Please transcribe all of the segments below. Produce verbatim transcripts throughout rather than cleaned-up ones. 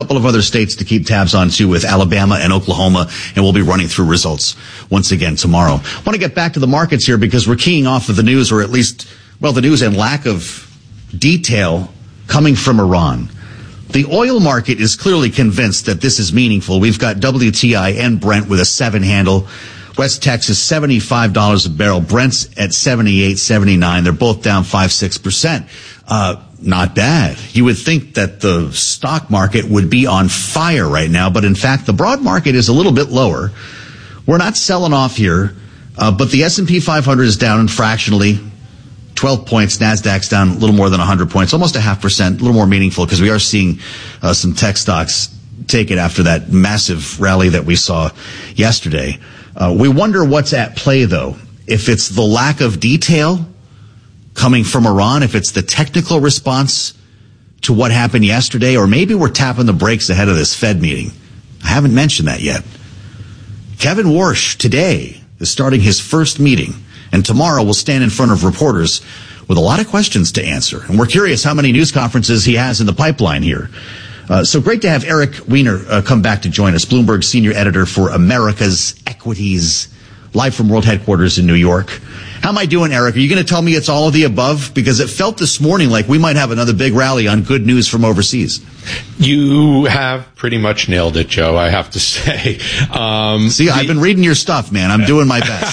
couple of other states to keep tabs on, too, with Alabama and Oklahoma, and we'll be running through results once again tomorrow. I want to get back to the markets here because we're keying off of the news, or at least, well, the news and lack of detail coming from Iran. The oil market is clearly convinced that this is meaningful. We've got W T I and Brent with a seven handle. West Texas, seventy-five dollars a barrel. Brent's at seventy-eight, seventy-nine. They're both down five, six percent. Uh, not bad. You would think that the stock market would be on fire right now, but in fact, the broad market is a little bit lower. We're not selling off here, uh, but the S and P five hundred is down fractionally. twelve points. NASDAQ's down a little more than one hundred points, almost a half percent, a little more meaningful because we are seeing uh, some tech stocks take it after that massive rally that we saw yesterday. Uh, we wonder what's at play, though. If it's the lack of detail coming from Iran, if it's the technical response to what happened yesterday, or maybe we're tapping the brakes ahead of this Fed meeting. I haven't mentioned that yet. Kevin Warsh today is starting his first meeting, and tomorrow we'll stand in front of reporters with a lot of questions to answer. And we're curious how many news conferences he has in the pipeline here. Uh, so great to have Eric Weiner uh, come back to join us, Bloomberg senior editor for America's Equities, live from world headquarters in New York. How am I doing, Eric? Are you going to tell me it's all of the above? Because it felt this morning like we might have another big rally on good news from overseas. You have pretty much nailed it, Joe, I have to say. Um, See, the, I've been reading your stuff, man. I'm doing my best.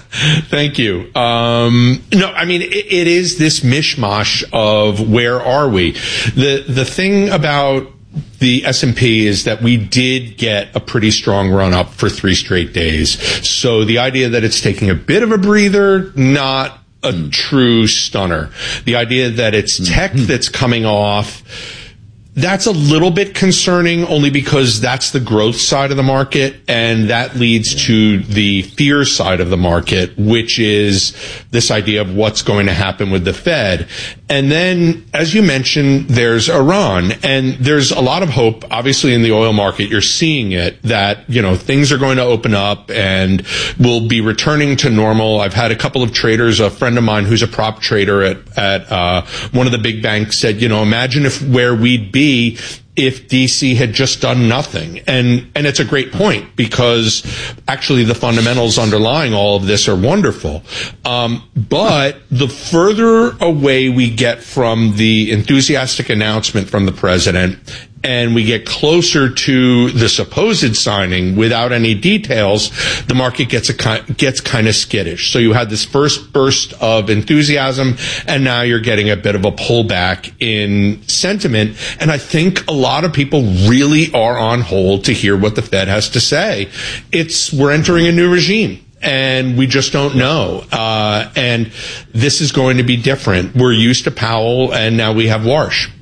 Thank you. Um, no, I mean, it, it is this mishmash of where are we? The, the thing about the S and P is that we did get a pretty strong run up for three straight days. So the idea that it's taking a bit of a breather, not a mm. true stunner. The idea that it's mm. tech that's coming off, that's a little bit concerning only because that's the growth side of the market, and that leads to the fear side of the market, which is this idea of what's going to happen with the Fed. And then, as you mentioned, there's Iran, and there's a lot of hope, obviously, in the oil market. You're seeing it, that, you know, things are going to open up and we'll be returning to normal. I've had a couple of traders, a friend of mine who's a prop trader at, at, uh, one of the big banks said, you know, imagine if where we'd be if D C had just done nothing. And, and it's a great point because actually the fundamentals underlying all of this are wonderful. Um, but the further away we get from the enthusiastic announcement from the president and we get closer to the supposed signing without any details, the market gets a gets kind of skittish. So you had this first burst of enthusiasm, and now you're getting a bit of a pullback in sentiment. And I think a lot of people really are on hold to hear what the Fed has to say. It's we're entering a new regime, and we just don't know. Uh, and this is going to be different. We're used to Powell, and now we have Warsh.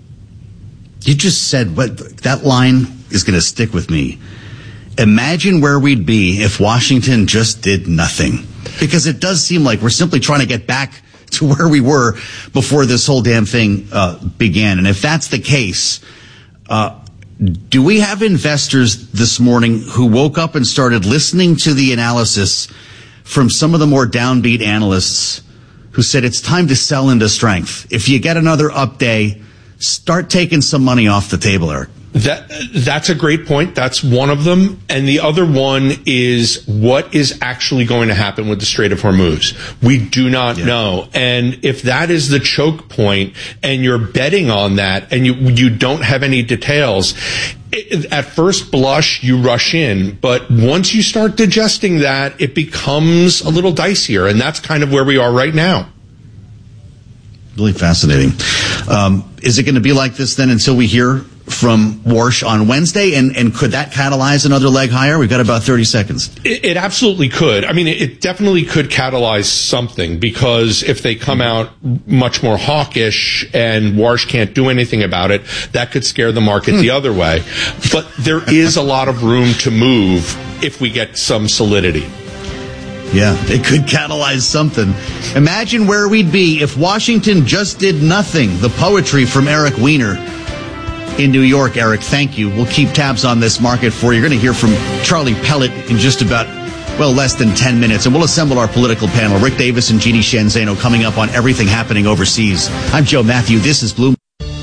You just said, but that line is going to stick with me. Imagine where we'd be if Washington just did nothing. Because it does seem like we're simply trying to get back to where we were before this whole damn thing uh, began. And if that's the case, uh, do we have investors this morning who woke up and started listening to the analysis from some of the more downbeat analysts who said it's time to sell into strength? If you get another up day, start taking some money off the table, Eric. That, that's a great point. That's one of them. And the other one is what is actually going to happen with the Strait of Hormuz. We do not yeah. know. And if that is the choke point and you're betting on that and you, you don't have any details, it, at first blush, you rush in. But once you start digesting that, it becomes a little dicier. And that's kind of where we are right now. Really fascinating. Um, is it going to be like this then until we hear from Warsh on Wednesday? And, and could that catalyze another leg higher? We've got about thirty seconds. It, it absolutely could. I mean, it, it definitely could catalyze something, because if they come out much more hawkish and Warsh can't do anything about it, that could scare the market hmm. the other way. But there is a lot of room to move if we get some solidity. Yeah, it could catalyze something. Imagine where we'd be if Washington just did nothing. The poetry from Eric Weiner in New York. Eric, thank you. We'll keep tabs on this market for you. You're going to hear from Charlie Pellet in just about, well, less than ten minutes. And we'll assemble our political panel. Rick Davis and Gini Shanzano coming up on everything happening overseas. I'm Joe Matthew. This is Bloomberg.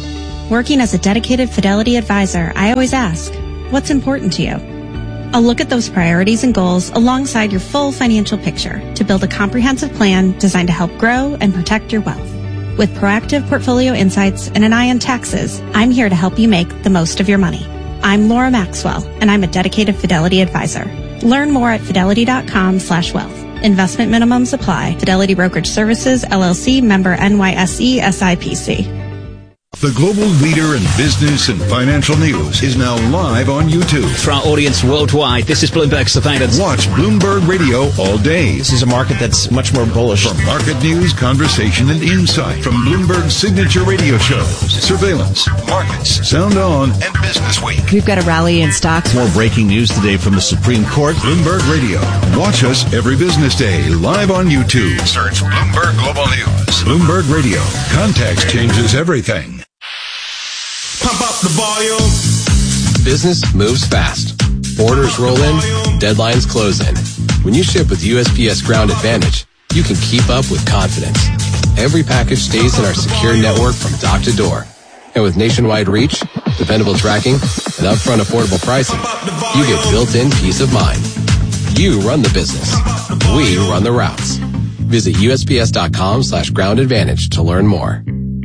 Working as a dedicated Fidelity advisor, I always ask, what's important to you? I'll look at those priorities and goals alongside your full financial picture to build a comprehensive plan designed to help grow and protect your wealth. With proactive portfolio insights and an eye on taxes, I'm here to help you make the most of your money. I'm Laura Maxwell, and I'm a dedicated Fidelity advisor. Learn more at fidelity.com slash wealth. Investment minimums apply. Fidelity Brokerage Services, L L C, member N Y S E, S I P C. The global leader in business and financial news is now live on YouTube. For our audience worldwide, this is Bloomberg Surveillance. Watch Bloomberg Radio all day. This is a market that's much more bullish. For market news, conversation, and insight from Bloomberg's signature radio shows, Surveillance, Markets, Sound On, and Business Week. We've got a rally in stocks. More breaking news today from the Supreme Court. Bloomberg Radio. Watch us every business day live on YouTube. Search Bloomberg Global News. Bloomberg Radio. Context changes everything. Pump up the volume. Business moves fast. Orders roll in, deadlines close in. When you ship with U S P S Ground Advantage, you can keep up with confidence. Every package stays in our secure network from dock to door. And with nationwide reach, dependable tracking, and upfront affordable pricing, you get built-in peace of mind. You run the business. We run the routes. Visit USPS.com slash ground advantage to learn more.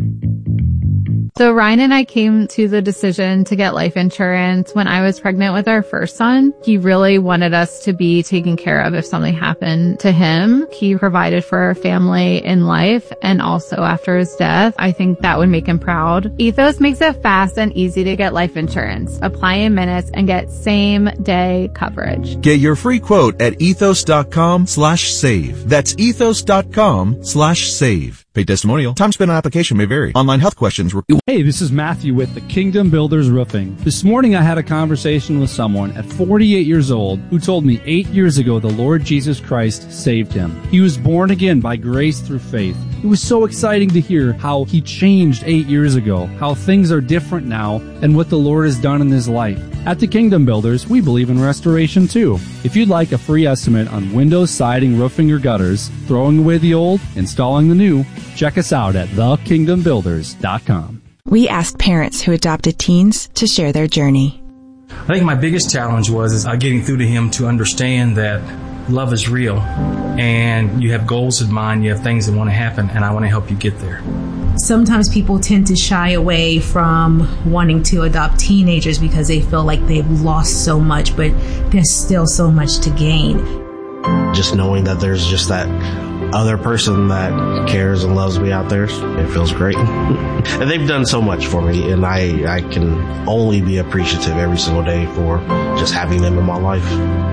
So Ryan and I came to the decision to get life insurance when I was pregnant with our first son. He really wanted us to be taken care of if something happened to him. He provided for our family in life and also after his death. I think that would make him proud. Ethos makes it fast and easy to get life insurance. Apply in minutes and get same day coverage. Get your free quote at ethos.com slash save. That's ethos.com slash save. Paid testimonial. Time spent on application may vary. Online health questions. Re- hey, this is Matthew with the Kingdom Builders Roofing. This morning I had a conversation with someone at forty-eight years old who told me eight years ago the Lord Jesus Christ saved him. He was born again by grace through faith. It was so exciting to hear how he changed eight years ago, how things are different now, and what the Lord has done in his life. At the Kingdom Builders, we believe in restoration too. If you'd like a free estimate on windows, siding, roofing, or gutters, throwing away the old, installing the new, check us out at the kingdom builders dot com. We asked parents who adopted teens to share their journey. I think my biggest challenge was is getting through to him to understand that love is real and you have goals in mind, you have things that want to happen, and I want to help you get there. Sometimes people tend to shy away from wanting to adopt teenagers because they feel like they've lost so much, but there's still so much to gain. Just knowing that there's just that other person that cares and loves me out there, it feels great. And they've done so much for me, and I, I can only be appreciative every single day for just having them in my life.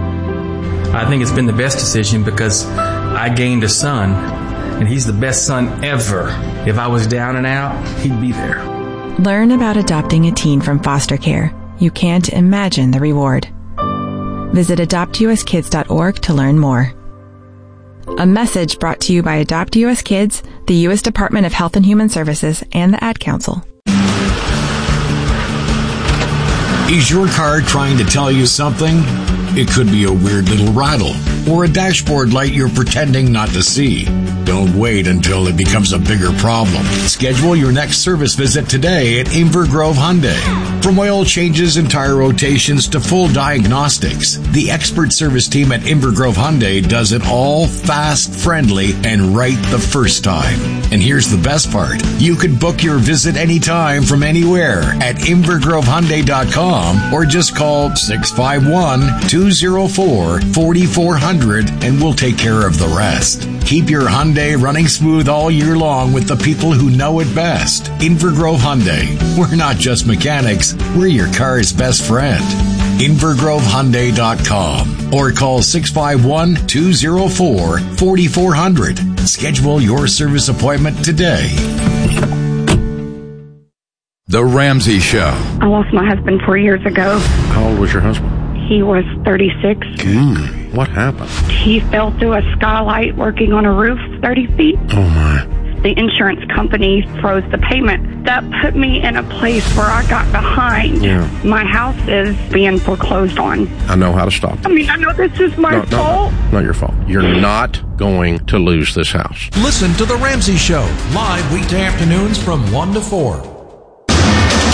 I think it's been the best decision because I gained a son, and he's the best son ever. If I was down and out, he'd be there. Learn about adopting a teen from foster care. You can't imagine the reward. Visit adopt u s kids dot org to learn more. A message brought to you by Adopt U S Kids, the U S Department of Health and Human Services, and the Ad Council. Is your car trying to tell you something? It could be a weird little rattle or a dashboard light you're pretending not to see. Don't wait until it becomes a bigger problem. Schedule your next service visit today at Inver Grove Hyundai. From oil changes and tire rotations to full diagnostics, the expert service team at Inver Grove Hyundai does it all fast, friendly, and right the first time. And here's the best part. You can book your visit anytime from anywhere at inver grove hyundai dot com or just call six five one, two oh four, four four zero zero and we'll take care of the rest. Keep your Hyundai running smooth all year long with the people who know it best. Inver Grove Hyundai. We're not just mechanics, we're your car's best friend. inver grove hyundai dot com or call six five one, two oh four, four four zero zero. Schedule your service appointment today. The Ramsey Show. I lost my husband four years ago. How old was your husband? He was thirty-six. Mm, what happened? He fell through a skylight working on a roof thirty feet. Oh, my. The insurance company froze the payment. That put me in a place where I got behind. Yeah. My house is being foreclosed on. I know how to stop I mean, I know this is my no, fault. No, no, not your fault. You're not going to lose this house. Listen to The Ramsey Show, live weekday afternoons from one to four.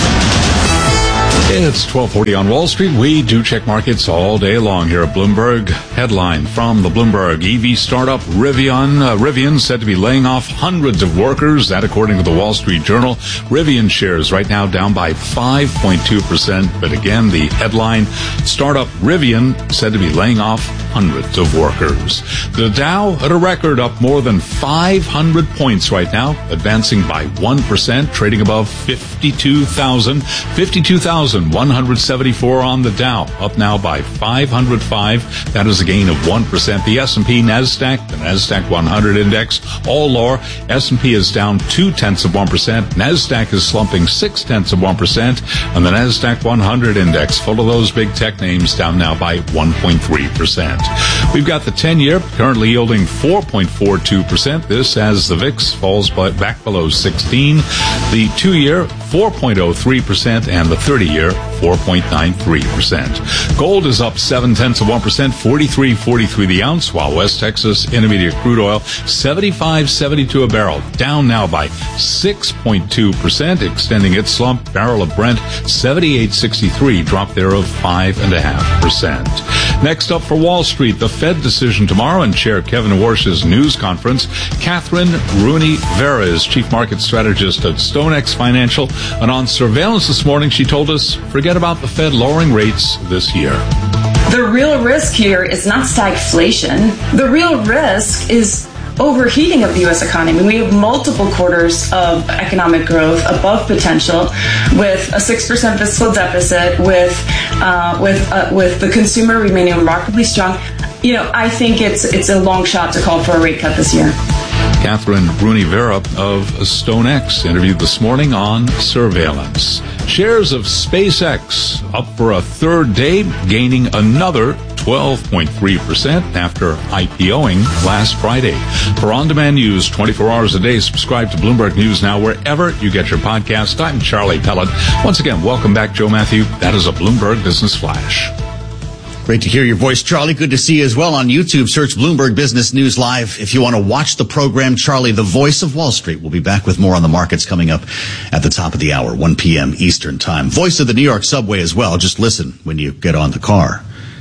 It's twelve forty on Wall Street. We do check markets all day long here at Bloomberg. Headline from the Bloomberg: E V startup Rivian. Uh, Rivian said to be laying off hundreds of workers. That according to the Wall Street Journal. Rivian shares right now down by five point two percent. But again, the headline: startup Rivian said to be laying off hundreds of workers. The Dow at a record, up more than five hundred points right now, advancing by one percent, trading above fifty-two thousand. fifty-two thousand one hundred seventy-four on the Dow, up now by five hundred five. That is a gain of one percent. The S and P, NASDAQ, the NASDAQ one hundred index, all lower. S and P is down two-tenths of one percent. NASDAQ is slumping six-tenths of one percent. And the NASDAQ one hundred index, full of those big tech names, down now by one point three percent. We've got the ten-year currently yielding four point four two percent. This as the V I X falls back below sixteen. The two-year, four point oh three percent, and the thirty-year, four point nine three percent. Gold is up seven-tenths of one percent, forty-three forty-three the ounce, while West Texas Intermediate crude oil, seventy-five seventy-two a barrel, down now by six point two percent, extending its slump. Barrel of Brent, seventy-eight sixty-three, drop there of five point five percent. Next up for Wall Street, the Fed decision tomorrow, and Chair Kevin Warsh's news conference. Catherine Rooney Vera is Chief Market Strategist at StoneX Financial, and on surveillance this morning, she told us, forget about the Fed lowering rates this year. The real risk here is not stagflation. The real risk is overheating of the U S economy. We have multiple quarters of economic growth above potential, with a six percent fiscal deficit, with uh, with uh, with the consumer remaining remarkably strong. You know, I think it's it's a long shot to call for a rate cut this year. Catherine Rooney Vera of StoneX interviewed this morning on surveillance. Shares of SpaceX up for a third day, gaining another twelve point three percent after IPOing last Friday. For on-demand news twenty-four hours a day, subscribe to Bloomberg News Now wherever you get your podcast. I'm Charlie Pellet. Once again, welcome back, Joe Matthew. That is a Bloomberg Business Flash. Great to hear your voice, Charlie. Good to see you as well on YouTube. Search Bloomberg Business News Live. If you want to watch the program, Charlie, the voice of Wall Street, will be back with more on the markets coming up at the top of the hour, one p.m. Eastern Time. Voice of the New York subway as well. Just listen when you get on the car.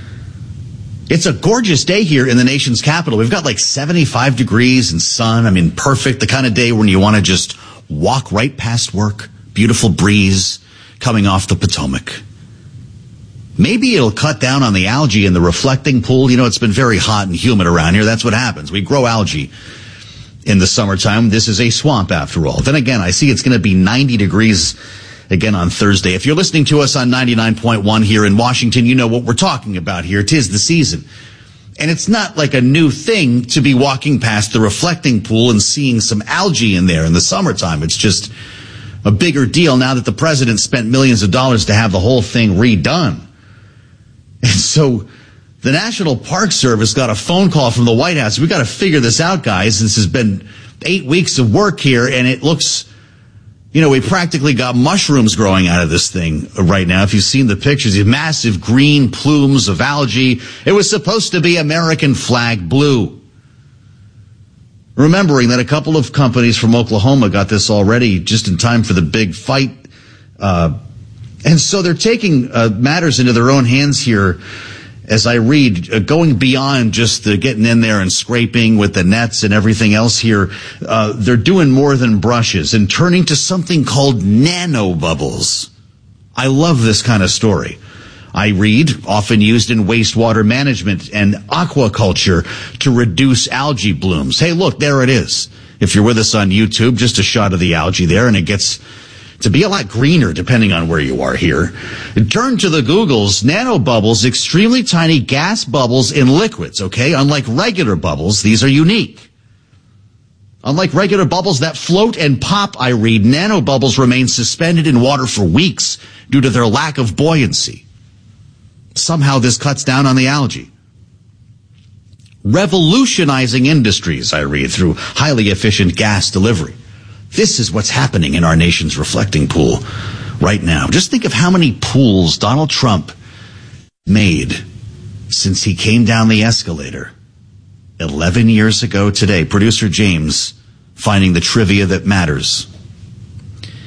It's a gorgeous day here in the nation's capital. We've got like seventy-five degrees and sun. I mean, perfect. The kind of day when you want to just walk right past work. Beautiful breeze coming off the Potomac. Maybe it'll cut down on the algae in the reflecting pool. You know, it's been very hot and humid around here. That's what happens. We grow algae in the summertime. This is a swamp after all. Then again, I see it's going to be ninety degrees again on Thursday. If you're listening to us on ninety-nine point one here in Washington, you know what we're talking about here. 'Tis the season. And it's not like a new thing to be walking past the reflecting pool and seeing some algae in there in the summertime. It's just a bigger deal now that the president spent millions of dollars to have the whole thing redone. And so the National Park Service got a phone call from the White House. We got to figure this out, guys. This has been eight weeks of work here, and it looks, you know, we practically got mushrooms growing out of this thing right now. If you've seen the pictures, these massive green plumes of algae. It was supposed to be American flag blue. Remembering that a couple of companies from Oklahoma got this already just in time for the big fight. Uh, and so they're taking uh, matters into their own hands here, as I read, uh, going beyond just the getting in there and scraping with the nets and everything else here. Uh, they're doing more than brushes and turning to something called nanobubbles. I love this kind of story. I read, often used in wastewater management and aquaculture to reduce algae blooms. Hey, look, there it is. If you're with us on YouTube, just a shot of the algae there, and it gets to be a lot greener depending on where you are here. Turn to the Googles. Nanobubbles, extremely tiny gas bubbles in liquids, okay? Unlike regular bubbles, these are unique. Unlike regular bubbles that float and pop, I read, nanobubbles remain suspended in water for weeks due to their lack of buoyancy. Somehow this cuts down on the algae. Revolutionizing industries, I read, through highly efficient gas delivery. This is what's happening in our nation's reflecting pool right now. Just think of how many pools Donald Trump made since he came down the escalator eleven years ago today. Producer James finding the trivia that matters.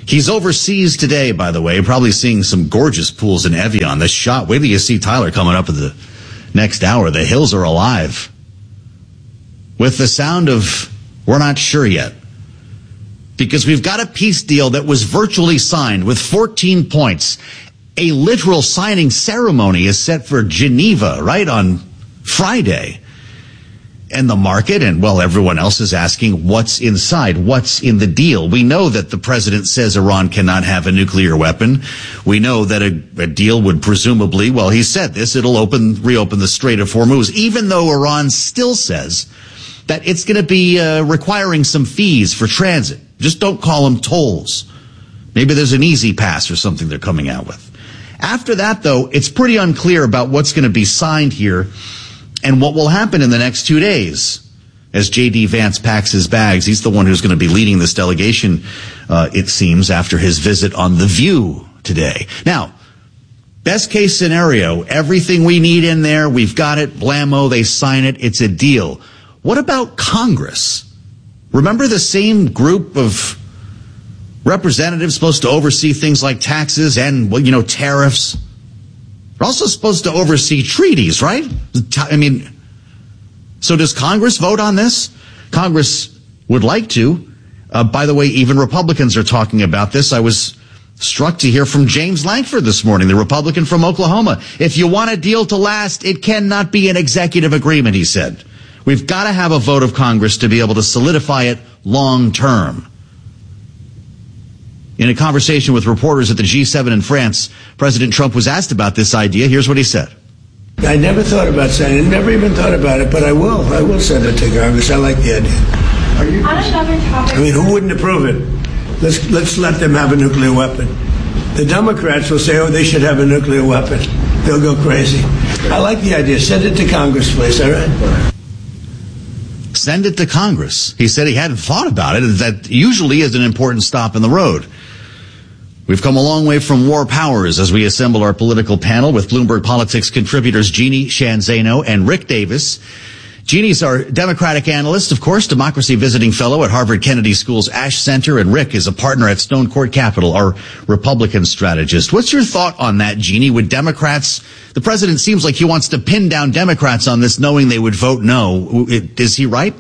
He's overseas today, by the way, probably seeing some gorgeous pools in Evian. The shot, wait till you see Tyler coming up in the next hour. The hills are alive with the sound of, we're not sure yet. Because we've got a peace deal that was virtually signed with fourteen points. A literal signing ceremony is set for Geneva, right, on Friday. And the market and, well, everyone else is asking what's inside, what's in the deal. We know that the president says Iran cannot have a nuclear weapon. We know that a, a deal would presumably, well, he said this, it'll open, reopen the Strait of Hormuz, even though Iran still says that it's going to be uh, requiring some fees for transit. Just don't call them tolls. Maybe there's an easy pass or something they're coming out with. After that, though, it's pretty unclear about what's going to be signed here and what will happen in the next two days as J D. Vance packs his bags. He's the one who's going to be leading this delegation, uh, it seems, after his visit on The View today. Now, best case scenario, everything we need in there, we've got it, blammo, they sign it, it's a deal. What about Congress? Remember the same group of representatives supposed to oversee things like taxes and, well, you know, tariffs? They're also supposed to oversee treaties, right? I mean, so does Congress vote on this? Congress would like to. Uh, by the way, even Republicans are talking about this. I was struck to hear from James Lankford this morning, the Republican from Oklahoma. If you want a deal to last, it cannot be an executive agreement, he said. We've got to have a vote of Congress to be able to solidify it long term. In a conversation with reporters at the G seven in France, President Trump was asked about this idea. Here's what he said. I never thought about sending it, never even thought about it, but I will. I will send it to Congress. I like the idea. Are you? On another topic. I mean, who wouldn't approve it? Let's, let's let them have a nuclear weapon. The Democrats will say, oh, they should have a nuclear weapon. They'll go crazy. I like the idea. Send it to Congress, please, all right? Send it to Congress. He said he hadn't thought about it. That usually is an important stop in the road. We've come a long way from war powers as we assemble our political panel with Bloomberg Politics contributors Jeannie Sheehan Zaino and Rick Davis. Jeannie's our Democratic analyst, of course, democracy visiting fellow at Harvard Kennedy School's Ash Center, and Rick is a partner at Stone Court Capital, our Republican strategist. What's your thought on that, Jeannie? Would Democrats, the president seems like he wants to pin down Democrats on this, knowing they would vote no. Is he right?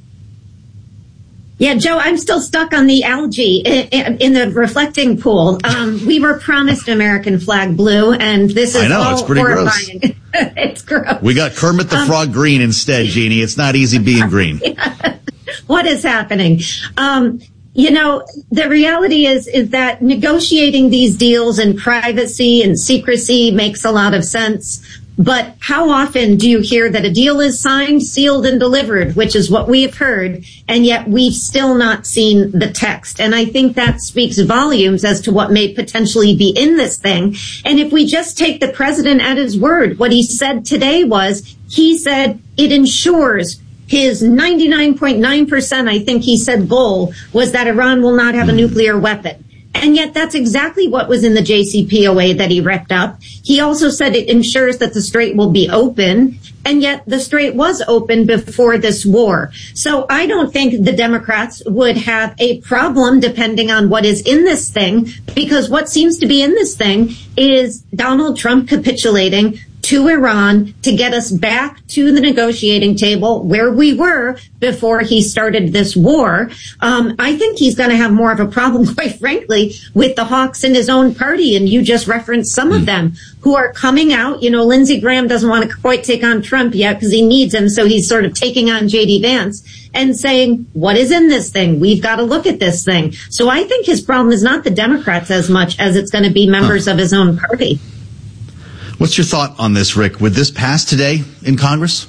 Yeah, Joe, I'm still stuck on the algae in, in the reflecting pool. Um, we were promised American flag blue, and this is I know, all it's pretty horrifying. Gross. It's gross. We got Kermit the um, Frog green instead, Jeannie. It's not easy being green. Yeah. What is happening? Um, you know, the reality is, is that negotiating these deals in privacy and secrecy makes a lot of sense. But how often do you hear that a deal is signed, sealed, and delivered, which is what we have heard, and yet we've still not seen the text? And I think that speaks volumes as to what may potentially be in this thing. And if we just take the president at his word, what he said today was, he said it ensures his ninety-nine point nine percent, I think he said, goal was that Iran will not have a nuclear weapon. And yet that's exactly what was in the J C P O A that he ripped up. He also said it ensures that the Strait will be open. And yet the Strait was open before this war. So I don't think the Democrats would have a problem depending on what is in this thing, because what seems to be in this thing is Donald Trump capitulating to Iran to get us back to the negotiating table where we were before he started this war. Um, I think he's going to have more of a problem, quite frankly, with the hawks in his own party. And you just referenced some of them who are coming out. You know, Lindsey Graham doesn't want to quite take on Trump yet because he needs him. So he's sort of taking on J D. Vance and saying, what is in this thing? We've got to look at this thing. So I think his problem is not the Democrats as much as it's going to be members huh. of his own party. What's your thought on this, Rick? Would this pass today in Congress?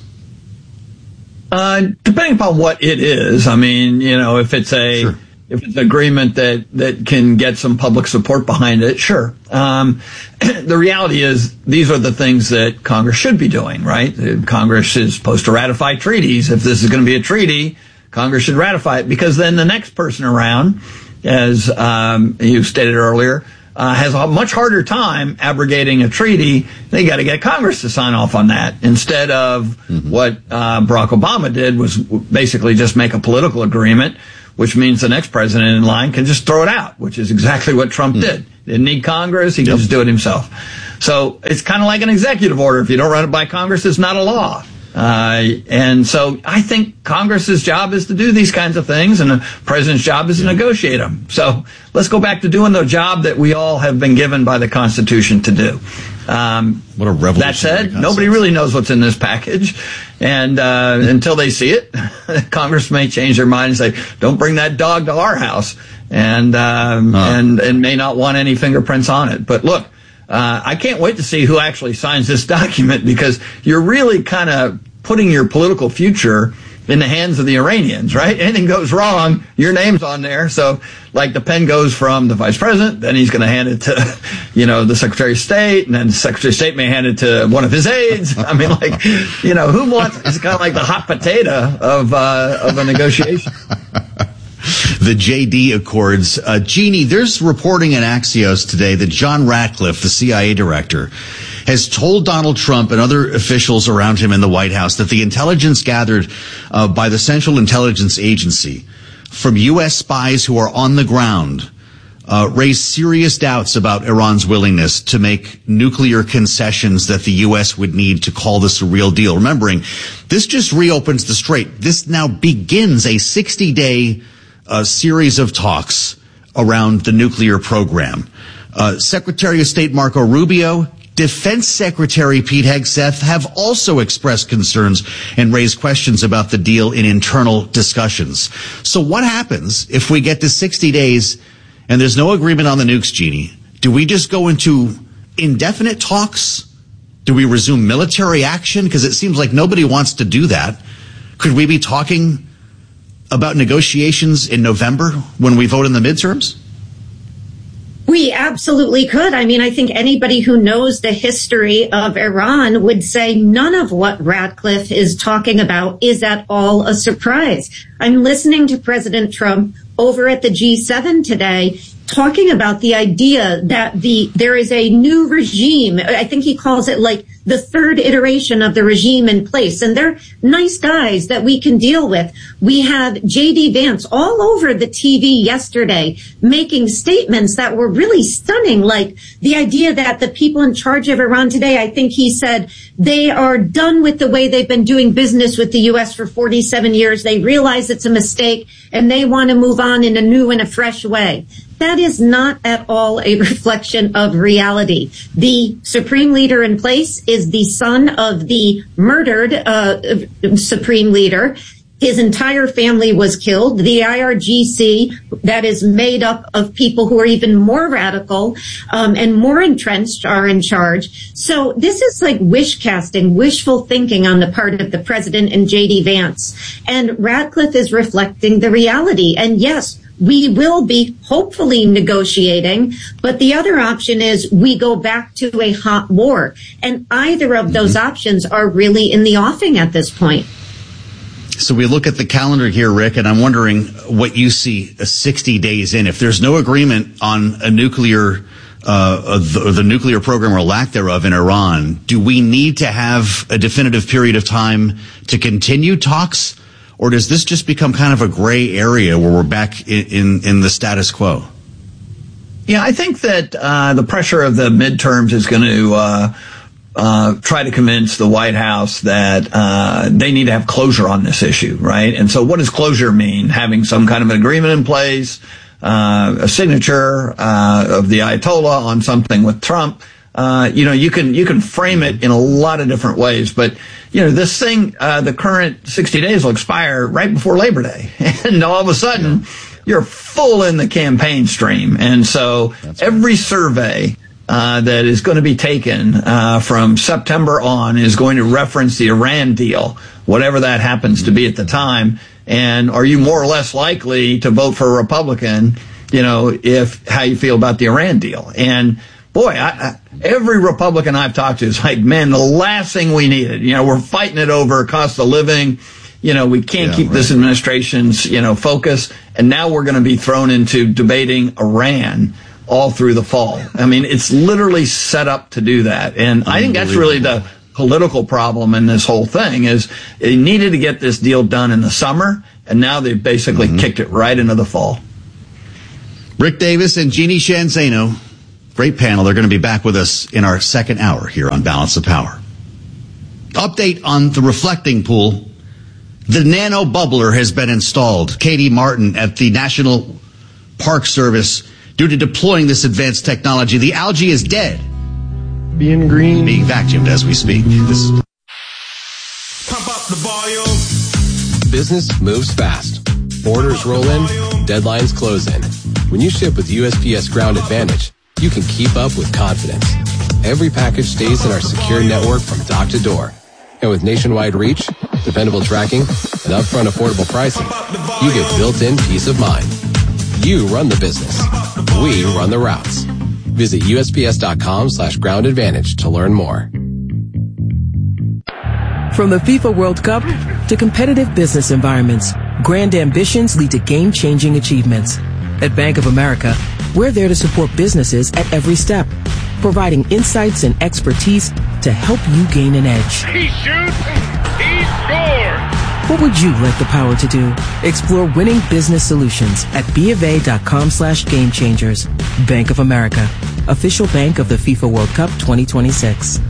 Uh, depending upon what it is. I mean, you know, if it's a sure. if it's an agreement that, that can get some public support behind it, sure. Um, the reality is these are the things that Congress should be doing, right? Congress is supposed to ratify treaties. If this is going to be a treaty, Congress should ratify it, because then the next person around, as um, you stated earlier, Uh, has a much harder time abrogating a treaty. They got to get Congress to sign off on that, instead of mm-hmm. what uh, Barack Obama did, was basically just make a political agreement, which means the next president in line can just throw it out, which is exactly what Trump mm. did. Didn't need Congress. He yep. can just do it himself. So it's kind of like an executive order. If you don't run it by Congress, it's not a law. Uh, and so I think Congress's job is to do these kinds of things, and the president's job is to yeah. negotiate them. So let's go back to doing the job that we all have been given by the Constitution to do. Um, what a revolution. That said, concept. Nobody really knows what's in this package. And uh, until they see it, Congress may change their mind and say, don't bring that dog to our house, and um, uh. and, and may not want any fingerprints on it. But look, Uh, I can't wait to see who actually signs this document, because you're really kind of putting your political future in the hands of the Iranians, right? Anything goes wrong, your name's on there. So, like, the pen goes from the vice president, then he's going to hand it to, you know, the secretary of state, and then the secretary of state may hand it to one of his aides. I mean, like, you know, who wants, it's kind of like the hot potato of, uh, of a negotiation. The J D Accords. Uh, Jeannie, there's reporting in Axios today that John Ratcliffe, the C I A director, has told Donald Trump and other officials around him in the White House that the intelligence gathered uh, by the Central Intelligence Agency from U S spies who are on the ground uh, raised serious doubts about Iran's willingness to make nuclear concessions that the U S would need to call this a real deal. Remembering, this just reopens the Strait. This now begins a sixty-day a series of talks around the nuclear program. Uh, Secretary of State Marco Rubio, Defense Secretary Pete Hegseth have also expressed concerns and raised questions about the deal in internal discussions. So what happens if we get to sixty days and there's no agreement on the nukes, Jeannie? Do we just go into indefinite talks? Do we resume military action? Because it seems like nobody wants to do that. Could we be talking about negotiations in November when we vote in the midterms? We absolutely could. I mean, I think anybody who knows the history of Iran would say none of what Ratcliffe is talking about is at all a surprise. I'm listening to President Trump over at the G seven today talking about the idea that the there is a new regime. I think he calls it like the third iteration of the regime in place. And they're nice guys that we can deal with. We have J D Vance all over the T V yesterday making statements that were really stunning, like the idea that the people in charge of Iran today, I think he said, they are done with the way they've been doing business with the U S for forty-seven years. They realize it's a mistake and they want to move on in a new and a fresh way. That is not at all a reflection of reality. The supreme leader in place is the son of the murdered uh, supreme leader. His entire family was killed. The I R G C, that is made up of people who are even more radical um, and more entrenched, are in charge. So this is like wish casting, wishful thinking on the part of the president and J D Vance. And Ratcliffe is reflecting the reality. And yes, we will be hopefully negotiating, but the other option is we go back to a hot war. And either of those mm-hmm. options are really in the offing at this point. So we look at the calendar here, Rick, and I'm wondering what you see uh, sixty days in. If there's no agreement on a nuclear, uh, the, the nuclear program or lack thereof in Iran, do we need to have a definitive period of time to continue talks? Or does this just become kind of a gray area where we're back in, in, in the status quo? Yeah, I think that uh, the pressure of the midterms is going to uh, uh, try to convince the White House that uh, they need to have closure on this issue, right? And so what does closure mean? Having some kind of an agreement in place, uh, a signature uh, of the Ayatollah on something with Trump. Uh, you know, you can you can frame it in a lot of different ways, but you know, this thing, uh, the current sixty days will expire right before Labor Day, and all of a sudden, you're full in the campaign stream, and so That's every right. survey uh, that is going to be taken uh, from September on is going to reference the Iran deal, whatever that happens to be at the time, and are you more or less likely to vote for a Republican? You know, if how you feel about the Iran deal, and boy, I, I, every Republican I've talked to is like, man, the last thing we needed. You know, we're fighting it over cost of living. You know, we can't yeah, keep right. this administration's, you know, focus. And now we're going to be thrown into debating Iran all through the fall. I mean, it's literally set up to do that. And I think that's really the political problem in this whole thing is it needed to get this deal done in the summer. And now they've basically mm-hmm. kicked it right into the fall. Rick Davis and Jeannie Sheehan Zaino, great panel. They're going to be back with us in our second hour here on Balance of Power. Update on the reflecting pool. The nano bubbler has been installed. Katie Martin at the National Park Service, due to deploying this advanced technology, the algae is dead. Being green. Being vacuumed as we speak. This Pump up the volume. Business moves fast. Orders roll in, deadlines close in. When you ship with U S P S Ground Advantage, you can keep up with confidence. Every package stays in our secure network from dock to door. And with nationwide reach, dependable tracking, and upfront affordable pricing, you get built-in peace of mind. You run the business. We run the routes. Visit U S P S dot com slash ground advantage to learn more. From the FIFA World Cup to competitive business environments, grand ambitions lead to game-changing achievements. At Bank of America, we're there to support businesses at every step, providing insights and expertise to help you gain an edge. He shoots, he scores! What would you like the power to do? Explore winning business solutions at BofA.com slash game changers. Bank of America, official bank of the FIFA World Cup twenty twenty-six.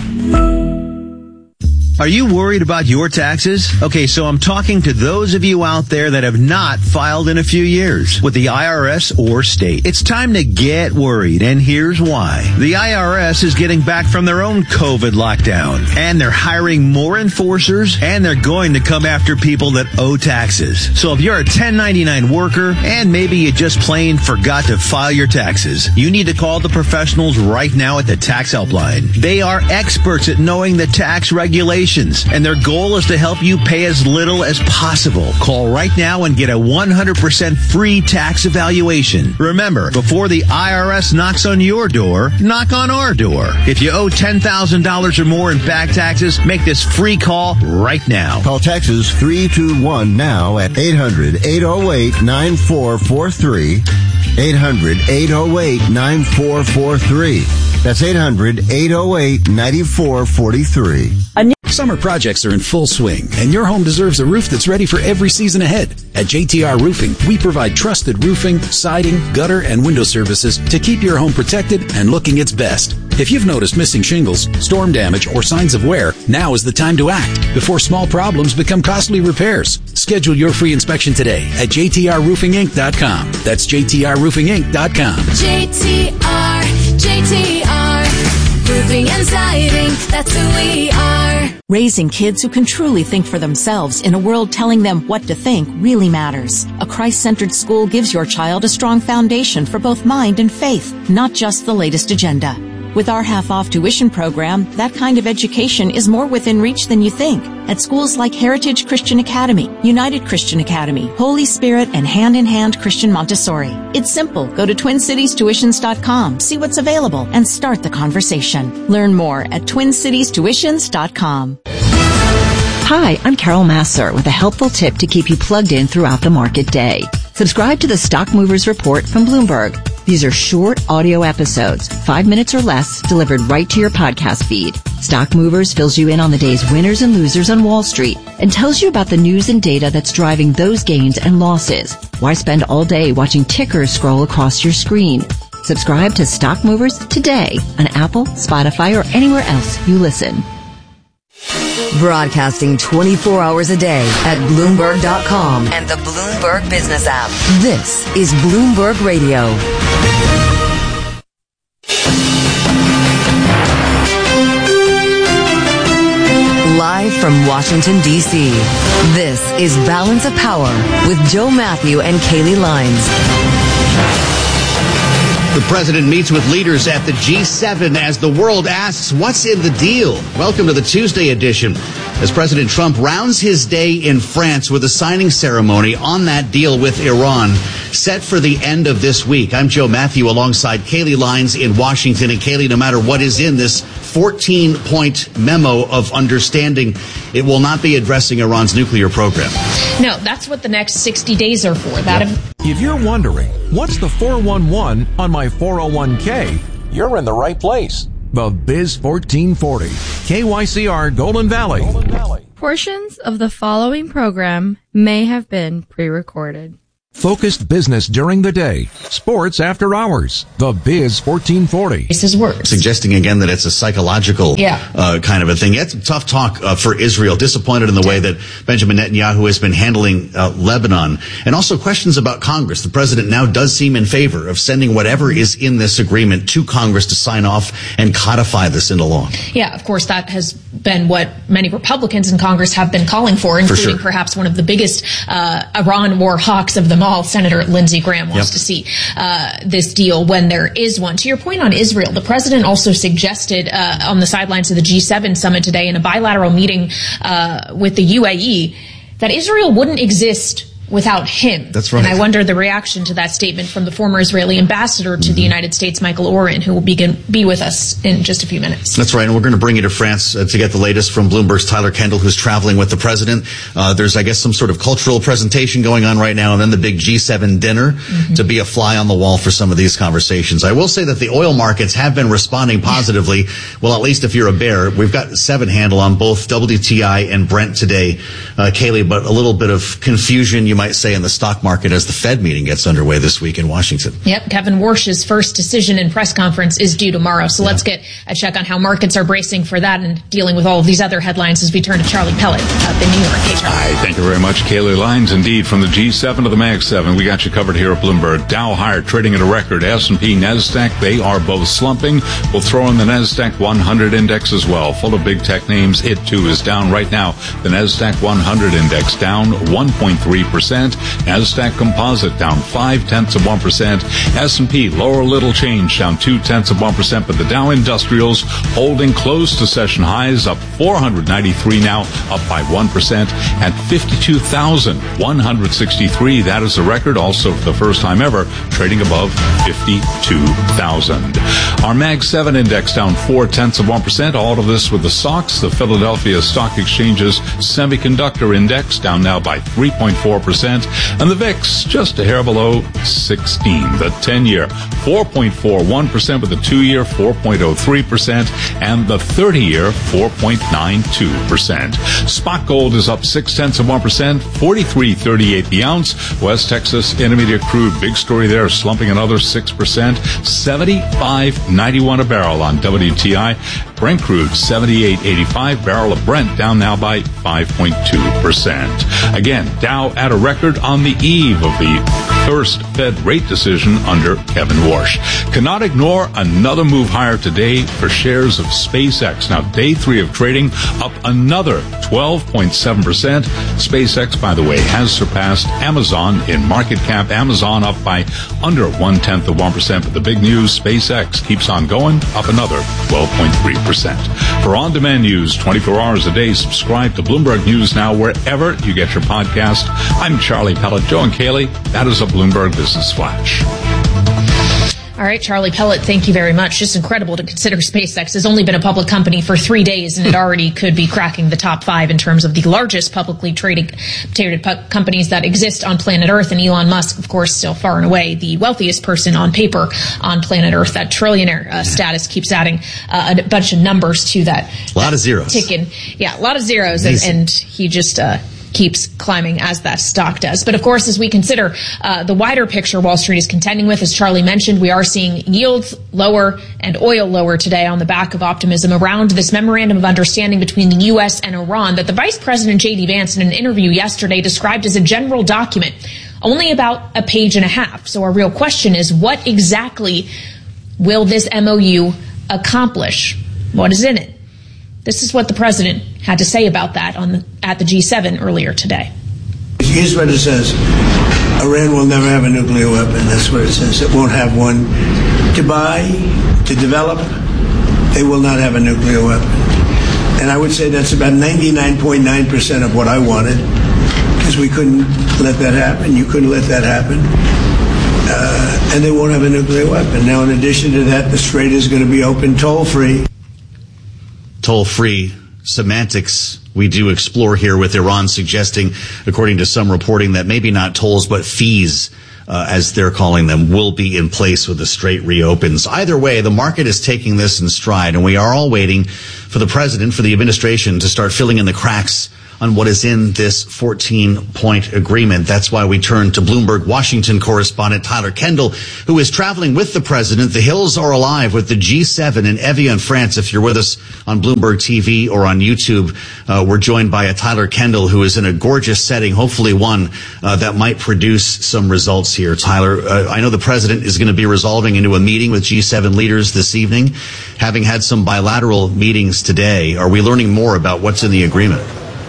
Are you worried about your taxes? Okay, so I'm talking to those of you out there that have not filed in a few years with the I R S or state. It's time to get worried, and here's why. The I R S is getting back from their own COVID lockdown, and they're hiring more enforcers, and they're going to come after people that owe taxes. So if you're a ten ninety-nine worker, and maybe you just plain forgot to file your taxes, you need to call the professionals right now at the Tax Helpline. They are experts at knowing the tax regulations, and their goal is to help you pay as little as possible. Call right now and get a one hundred percent free tax evaluation. Remember, before the I R S knocks on your door, knock on our door. If you owe ten thousand dollars or more in back taxes, make this free call right now. Call Texas three two one now at eight hundred, eight oh eight, nine four four three. eight hundred, eight oh eight, nine four four three. That's eight hundred, eight oh eight, nine four four three. Summer projects are in full swing, and your home deserves a roof that's ready for every season ahead. At J T R Roofing, we provide trusted roofing, siding, gutter, and window services to keep your home protected and looking its best. If you've noticed missing shingles, storm damage, or signs of wear, now is the time to act before small problems become costly repairs. Schedule your free inspection today at J T R roofing inc dot com. That's J T R roofing inc dot com. J T R, J T R, roofing and siding, that's who we are. Raising kids who can truly think for themselves in a world telling them what to think really matters. A Christ-centered school gives your child a strong foundation for both mind and faith, not just the latest agenda. With our half-off tuition program, that kind of education is more within reach than you think. At schools like Heritage Christian Academy, United Christian Academy, Holy Spirit, and Hand in Hand Christian Montessori. It's simple. Go to twin cities tuitions dot com, see what's available, and start the conversation. Learn more at twin cities tuitions dot com. Hi, I'm Carol Masser with a helpful tip to keep you plugged in throughout the market day. Subscribe to the Stock Movers Report from Bloomberg. These are short audio episodes, five minutes or less, delivered right to your podcast feed. Stock Movers fills you in on the day's winners and losers on Wall Street and tells you about the news and data that's driving those gains and losses. Why spend all day watching tickers scroll across your screen? Subscribe to Stock Movers today on Apple, Spotify, or anywhere else you listen. Broadcasting twenty-four hours a day at Bloomberg dot com and the Bloomberg Business app. This is Bloomberg Radio. Live from Washington, D C, this is Balance of Power with Joe Matthew and Kaylee Lines. The president meets with leaders at the G seven as the world asks, what's in the deal? Welcome to the Tuesday edition. As President Trump rounds his day in France with a signing ceremony on that deal with Iran set for the end of this week. I'm Joe Matthew alongside Kaylee Lines in Washington. And Kaylee, no matter what is in this fourteen-point memo of understanding, it will not be addressing Iran's nuclear program. No, that's what the next sixty days are for. That. Yep. If you're wondering, what's the four one one on my four oh one k? You're in the right place. The Biz fourteen forty, K Y C R Golden Valley. Golden Valley. Portions of the following program may have been pre-recorded. Focused business during the day. Sports after hours. The Biz fourteen forty. It's his words. Suggesting again that it's a psychological yeah. uh, kind of a thing. It's tough talk uh, for Israel. Disappointed in the way that Benjamin Netanyahu has been handling uh, Lebanon. And also questions about Congress. The president now does seem in favor of sending whatever is in this agreement to Congress to sign off and codify this into law. Yeah, of course, that has been what many Republicans in Congress have been calling for, including for sure. perhaps one of the biggest uh, Iran war hawks of them all. Senator Lindsey Graham wants yep. to see uh, this deal when there is one. To your point on Israel, the president also suggested uh, on the sidelines of the G seven summit today in a bilateral meeting uh, with the U A E that Israel wouldn't exist without him. That's right. And I wonder the reaction to that statement from the former Israeli ambassador to mm-hmm. the United States, Michael Oren, who will begin, be with us in just a few minutes. That's right. And we're going to bring you to France uh, to get the latest from Bloomberg's Tyler Kendall, who's traveling with the president. Uh, there's, I guess, some sort of cultural presentation going on right now, and then the big G seven dinner mm-hmm. to be a fly on the wall for some of these conversations. I will say that the oil markets have been responding positively. Well, at least if you're a bear. We've got seven handle on both W T I and Brent today, uh, Kaylee, but a little bit of confusion, you might say, in the stock market as the Fed meeting gets underway this week in Washington. Yep, Kevin Warsh's first decision and press conference is due tomorrow. So yeah. let's get a check on how markets are bracing for that and dealing with all of these other headlines as we turn to Charlie Pellet up in New York. Hey, Charlie. Hi, thank you very much, Kaylee Lines. Indeed, from the G seven to the Mag seven, we got you covered here at Bloomberg. Dow higher, trading at a record. S and P, NASDAQ, they are both slumping. We'll throw in the NASDAQ one hundred index as well. Full of big tech names. It, too, is down right now. The NASDAQ one hundred index down one point three percent. NASDAQ Composite down five tenths of one percent. S and P lower little change, down two tenths of one percent. But the Dow Industrials holding close to session highs, up four hundred ninety-three now, up by one percent at fifty-two thousand one hundred sixty-three. That is a record, also for the first time ever, trading above fifty-two thousand. Our Mag seven index down four tenths of one percent. All of this with the S O X, the Philadelphia Stock Exchange's Semiconductor Index, down now by three point four percent. And the V I X just a hair below sixteen. The ten-year, four point four one percent, with the two-year, four point oh three percent, and the thirty-year, four point nine two percent. Spot gold is up six tenths of one percent, forty-three thirty-eight the ounce. West Texas Intermediate crude, big story there, slumping another six percent, seventy-five ninety-one a barrel on W T I. Brent crude, seventy-eight eighty-five, barrel of Brent down now by five point two percent. Again, Dow at a record on the eve of the first Fed rate decision under Kevin Warsh. Cannot ignore another move higher today for shares of SpaceX. Now, day three of trading up another twelve point seven percent. SpaceX, by the way, has surpassed Amazon in market cap. Amazon up by under one-tenth of one percent. But the big news, SpaceX keeps on going, up another twelve point three percent. For on-demand news twenty-four hours a day, subscribe to Bloomberg News Now wherever you get your podcast. I'm Charlie Pellet. Joe and Kaylee, that is a Bloomberg Business Flash. All right, Charlie Pellet, thank you very much. Just incredible to consider SpaceX has only been a public company for three days, and it already could be cracking the top five in terms of the largest publicly traded, traded pu- companies that exist on planet Earth. And Elon Musk, of course, still far and away the wealthiest person on paper on planet Earth. That trillionaire uh, status keeps adding uh, a bunch of numbers to that. A lot of zeros. Ticking. Yeah, a lot of zeros, and, and he just... Uh, keeps climbing as that stock does. But of course, as we consider uh, the wider picture Wall Street is contending with, as Charlie mentioned, we are seeing yields lower and oil lower today on the back of optimism around this memorandum of understanding between the U S and Iran that the Vice President J D Vance in an interview yesterday described as a general document, only about a page and a half. So our real question is, what exactly will this M O U accomplish? What is in it? This is what the president had to say about that on the, at the G seven earlier today. Here's what it says. Iran will never have a nuclear weapon. That's what it says. It won't have one to buy, to develop. They will not have a nuclear weapon. And I would say that's about ninety-nine point nine percent of what I wanted, because we couldn't let that happen. You couldn't let that happen. Uh, and they won't have a nuclear weapon. Now, in addition to that, the Strait is going to be open toll-free. Toll-free semantics we do explore here with Iran suggesting, according to some reporting, that maybe not tolls but fees, uh, as they're calling them, will be in place when the Strait reopens. Either way, the market is taking this in stride, and we are all waiting for the president, for the administration, to start filling in the cracks on what is in this fourteen-point agreement. That's why we turn to Bloomberg Washington correspondent Tyler Kendall, who is traveling with the president. The hills are alive with the G seven in Evian, France. If you're with us on Bloomberg T V or on YouTube, uh, we're joined by a Tyler Kendall, who is in a gorgeous setting, hopefully one uh, that might produce some results here. Tyler, uh, I know the president is going to be resolving into a meeting with G seven leaders this evening. Having had some bilateral meetings today, are we learning more about what's in the agreement?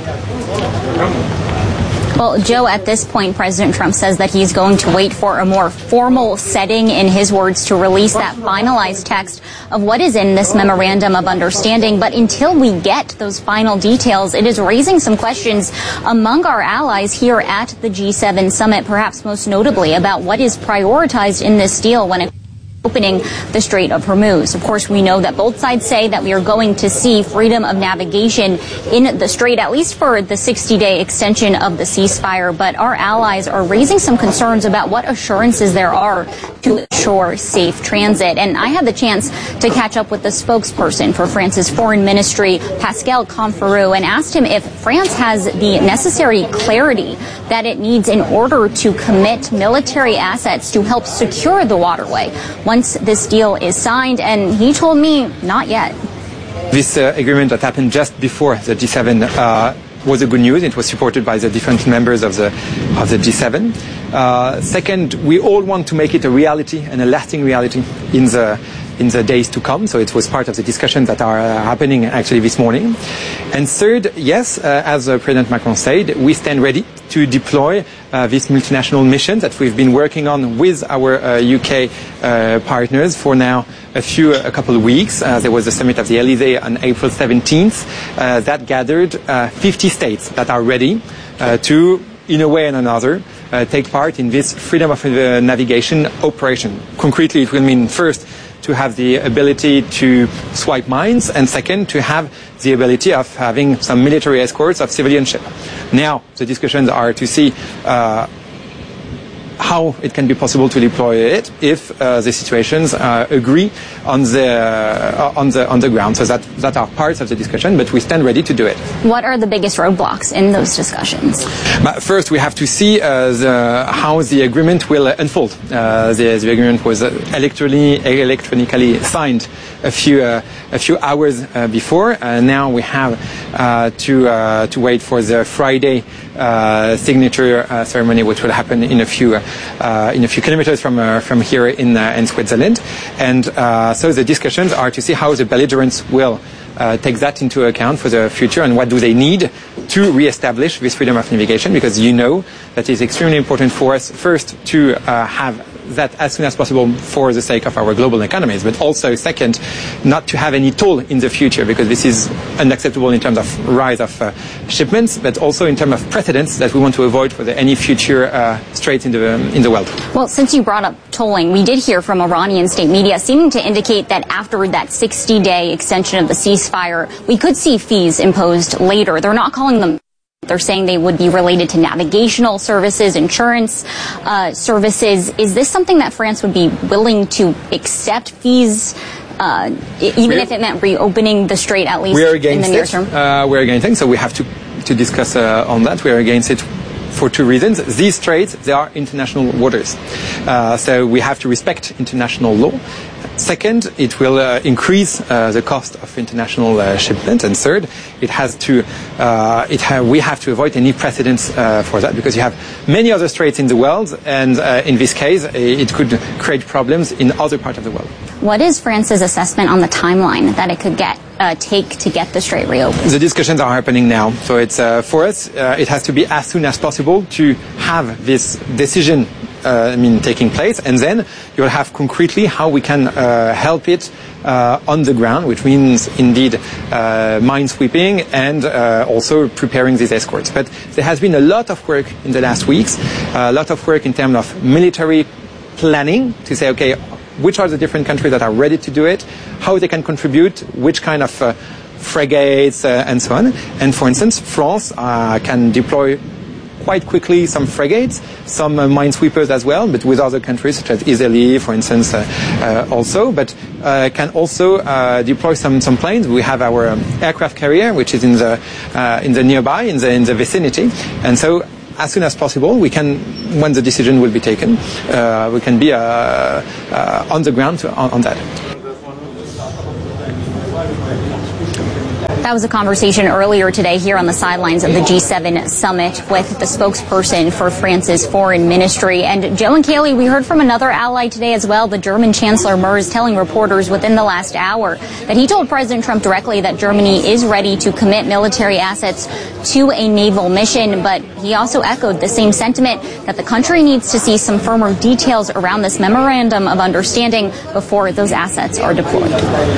Well, Joe, at this point, President Trump says that he's going to wait for a more formal setting, in his words, to release that finalized text of what is in this memorandum of understanding. But until we get those final details, it is raising some questions among our allies here at the G seven summit, perhaps most notably about what is prioritized in this deal when it opening the Strait of Hormuz. Of course, we know that both sides say that we are going to see freedom of navigation in the strait, at least for the sixty-day extension of the ceasefire. But our allies are raising some concerns about what assurances there are to ensure safe transit. And I had the chance to catch up with the spokesperson for France's foreign ministry, Pascal Canfrou, and asked him if France has the necessary clarity that it needs in order to commit military assets to help secure the waterway once this deal is signed, and he told me not yet. This uh, agreement that happened just before the G seven uh, was a good news. It was supported by the different members of the of the G seven. Uh, second, we all want to make it a reality and a lasting reality in the in the days to come. So it was part of the discussions that are uh, happening actually this morning. And third, yes, uh, as uh, President Macron said, we stand ready to deploy uh, this multinational mission that we've been working on with our uh, U K uh, partners for now a few, a couple of weeks. Uh, there was a summit of the Elysee on April seventeenth uh, that gathered uh, fifty states that are ready uh, to, in a way and another, uh, take part in this freedom of uh, navigation operation. Concretely, it will mean first to have the ability to swipe mines, and second, to have the ability of having some military escorts of civilian ships. Now, the discussions are to see uh, how it can be possible to deploy it if uh, the situations uh, agree on the uh, on the on the ground. So that that are parts of the discussion, but we stand ready to do it. What are the biggest roadblocks in those discussions? But first, we have to see uh, the, how the agreement will uh, unfold. Uh, the, the agreement was uh, electronically electronically signed a few uh, a few hours uh, before. Uh, now we have uh, to uh, to wait for the Friday uh, signature uh, ceremony, which will happen in a few. Uh, Uh, in a few kilometers from uh, from here in uh, in Switzerland, and uh, so the discussions are to see how the belligerents will uh, take that into account for the future, and what do they need to re-establish this freedom of navigation, because you know that it's extremely important for us first to uh, have that as soon as possible for the sake of our global economies, but also second, not to have any toll in the future, because this is unacceptable in terms of rise of uh, shipments, but also in terms of precedents that we want to avoid for the, any future uh, straits in the um, in the world. Well, since you brought up tolling, we did hear from Iranian state media seeming to indicate that after that sixty-day extension of the ceasefire, we could see fees imposed later. They're not calling them. They're saying they would be related to navigational services, insurance uh, services. Is this something that France would be willing to accept fees, uh, even we're, if it meant reopening the strait, at least in the near term? Uh, we're against it, so we have to, to discuss uh, on that. We're against it for two reasons. These straits, they are international waters. Uh, so we have to respect international law. Second, it will uh, increase uh, the cost of international uh, shipment. And third, it has to, uh, it ha- we have to avoid any precedents uh, for that, because you have many other straits in the world, and uh, in this case, it could create problems in other parts of the world. What is France's assessment on the timeline that it could get uh, take to get the strait reopened? The discussions are happening now, so it's uh, for us. Uh, it has to be as soon as possible to have this decision. Uh, I mean, taking place, and then you'll have concretely how we can uh, help it uh, on the ground, which means indeed uh, mine sweeping and uh, also preparing these escorts. But there has been a lot of work in the last weeks, a lot of work in terms of military planning to say, okay, which are the different countries that are ready to do it, how they can contribute, which kind of uh, frigates uh, and so on. And for instance, France uh, can deploy quite quickly some frigates, some uh, minesweepers as well, but with other countries such as Israel, for instance, uh, uh, also, but uh, can also uh, deploy some, some planes. We have our um, aircraft carrier, which is in the uh, in the nearby, in the in the vicinity, and so as soon as possible, we can, when the decision will be taken, uh, we can be uh, uh, on the ground to, on, on that. That was a conversation earlier today here on the sidelines of the G seven summit with the spokesperson for France's foreign ministry. And Joe and Kaylee, we heard from another ally today as well. The German Chancellor Merz telling reporters within the last hour that he told President Trump directly that Germany is ready to commit military assets to a naval mission. But he also echoed the same sentiment that the country needs to see some firmer details around this memorandum of understanding before those assets are deployed.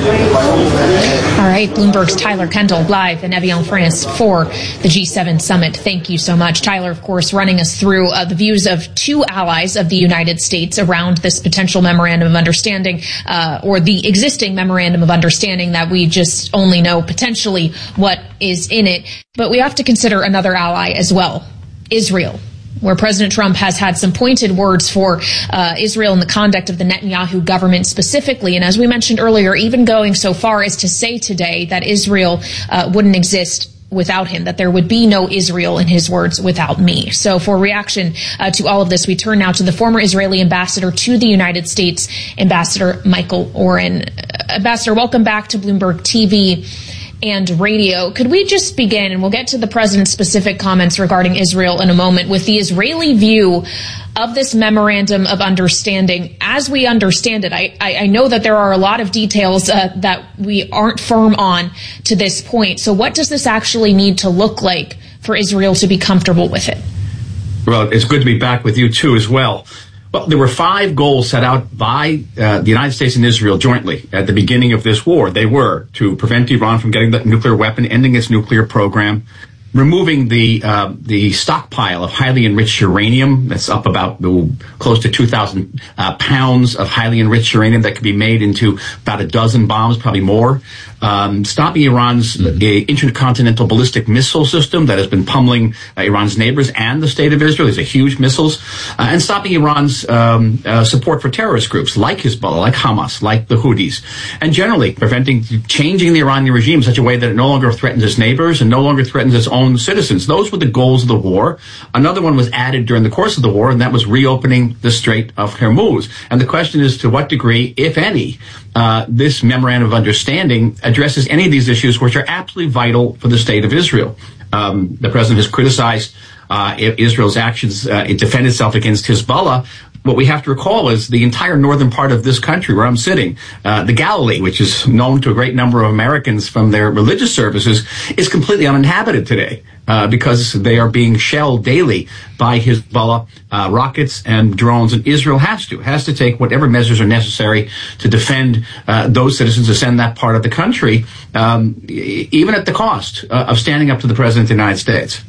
All right, Bloomberg's Tyler Kendall live in Evian, France for the G seven summit. Thank you so much. Tyler, of course, running us through uh, the views of two allies of the United States around this potential memorandum of understanding uh, or the existing memorandum of understanding that we just only know potentially what is in it. But we have to consider another ally as well, Israel, where President Trump has had some pointed words for uh, Israel and the conduct of the Netanyahu government specifically. And as we mentioned earlier, even going so far as to say today that Israel uh, wouldn't exist without him, that there would be no Israel, in his words, without me. So for reaction uh, to all of this, we turn now to the former Israeli ambassador to the United States, Ambassador Michael Oren. Uh, Ambassador, welcome back to Bloomberg T V and radio. Could we just begin, and we'll get to the president's specific comments regarding Israel in a moment, with the Israeli view of this memorandum of understanding as we understand it? I, I, I know that there are a lot of details uh, that we aren't firm on to this point. So what does this actually need to look like for Israel to be comfortable with it? Well, it's good to be back with you too as well. Well, there were five goals set out by uh, the United States and Israel jointly at the beginning of this war. They were to prevent Iran from getting the nuclear weapon, ending its nuclear program, removing the uh, the stockpile of highly enriched uranium that's up about oh, close to two thousand uh, pounds of highly enriched uranium that could be made into about a dozen bombs, probably more. Um, stopping Iran's mm-hmm. uh, intercontinental ballistic missile system that has been pummeling uh, Iran's neighbors and the state of Israel. These are huge missiles. Uh, and stopping Iran's um, uh, support for terrorist groups like Hezbollah, like Hamas, like the Houthis. And generally preventing, changing the Iranian regime in such a way that it no longer threatens its neighbors and no longer threatens its own citizens. Those were the goals of the war. Another one was added during the course of the war, and that was reopening the Strait of Hormuz. And the question is to what degree, if any, uh, this memorandum of understanding addresses any of these issues which are absolutely vital for the state of Israel. Um, the president has criticized uh, Israel's actions uh, to defend itself against Hezbollah. What we have to recall is the entire northern part of this country where I'm sitting, uh, the Galilee, which is known to a great number of Americans from their religious services, is completely uninhabited today uh, because they are being shelled daily by Hezbollah uh, rockets and drones. And Israel has to, has to take whatever measures are necessary to defend uh, those citizens, to send that part of the country, um, even at the cost uh, of standing up to the President of the United States.